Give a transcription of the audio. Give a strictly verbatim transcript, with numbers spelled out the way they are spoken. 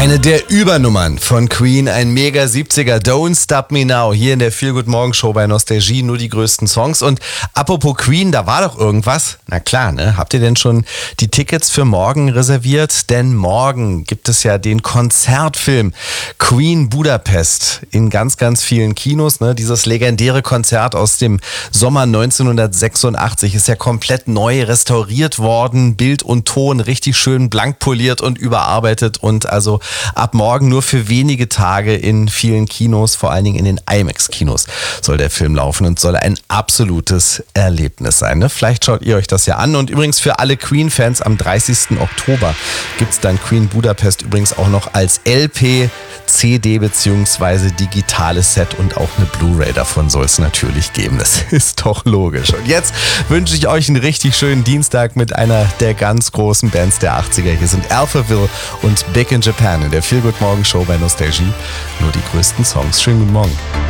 Eine der Übernummern von Queen, ein mega siebziger Don't Stop Me Now, hier in der Feel Good Morgen Show bei Nostalgie, nur die größten Songs. Und apropos Queen, da war doch irgendwas. Na klar, ne? Habt ihr denn schon die Tickets für morgen reserviert? Denn morgen gibt es ja den Konzertfilm Queen Budapest in ganz, ganz vielen Kinos. Ne? Dieses legendäre Konzert aus dem Sommer neunzehnhundertsechsundachtzig ist ja komplett neu restauriert worden. Bild und Ton richtig schön blank poliert und überarbeitet und also ab morgen nur für wenige Tage in vielen Kinos, vor allen Dingen in den IMAX-Kinos soll der Film laufen und soll ein absolutes Erlebnis sein. Ne? Vielleicht schaut ihr euch das ja an. Und übrigens für alle Queen-Fans am dreißigsten Oktober gibt es dann Queen Budapest übrigens auch noch als L P, C D bzw. digitales Set und auch eine Blu-ray davon soll es natürlich geben. Das ist doch logisch. Und jetzt wünsche ich euch einen richtig schönen Dienstag mit einer der ganz großen Bands der achtziger. Hier sind Alphaville und Big in Japan in der Feel Good Morgen Show bei Nostalgie. Nur die größten Songs. Schönen guten Morgen.